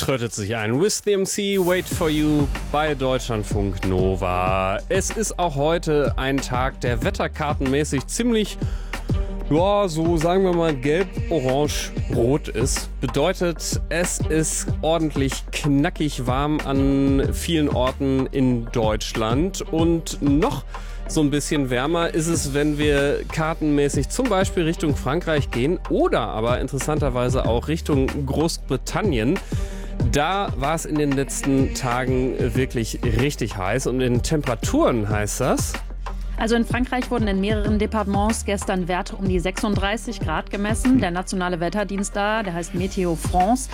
trötet sich ein. With the MC, Wait for You bei Deutschlandfunk Nova. Es ist auch heute ein Tag, der wetterkartenmäßig ziemlich, ja, so sagen wir mal gelb, orange, rot ist. Bedeutet, es ist ordentlich knackig warm an vielen Orten in Deutschland. Und noch so ein bisschen wärmer ist es, wenn wir kartenmäßig zum Beispiel Richtung Frankreich gehen oder aber interessanterweise auch Richtung Großbritannien. Da war es in den letzten Tagen wirklich richtig heiß und in Temperaturen heißt das. Also in Frankreich wurden in mehreren Departements gestern Werte um die 36 Grad gemessen. Der nationale Wetterdienst da, der heißt Météo France,